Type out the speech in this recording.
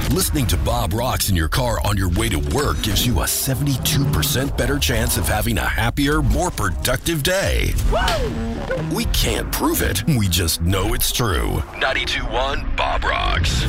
Listening to Bob Rocks in your car on your way to work gives you a 72% better chance of having a happier, more productive day. We can't prove it. We just know it's true. 92.1 Bob Rocks.